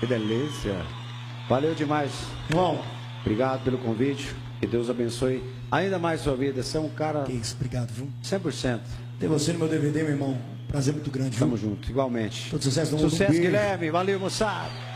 Que delícia. Valeu demais. Irmão. Obrigado pelo convite. Que Deus abençoe ainda mais sua vida. Você é um cara... Que isso, obrigado, viu? 100%. Ter você no meu DVD, meu irmão. Prazer muito grande, viu? Tamo junto, igualmente. Todo sucesso do mundo. Sucesso, Guilherme. Valeu, moçada.